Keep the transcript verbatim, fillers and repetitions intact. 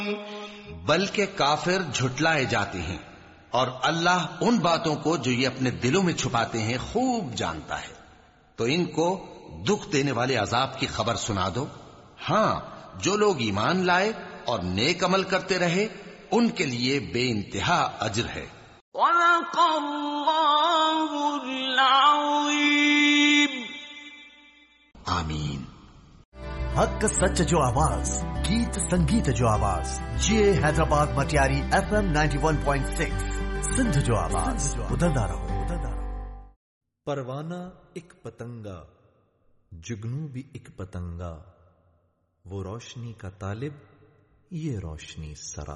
बल्कि काफिर झुटलाए जाते हैं और अल्लाह उन बातों को जो ये अपने दिलों में छुपाते हैं खूब जानता है। तो इनको दुख देने वाले अजाब की खबर सुना दो। हां, जो लोग ईमान लाए और नेक अमल करते रहे उनके लिए बेइंतहा अज्र है। आमीन। हक सच जो आवाज, गीत संगीत जो आवाज, ये Hyderabad Matiari F M ninety one point six Sindh जो आवाज, उधरदा रहो उधरदा रहो। परवाना एक पतंगा, जुगनू भी एक पतंगा, वो रोशनी का तालिब, ये रोशनी सरा।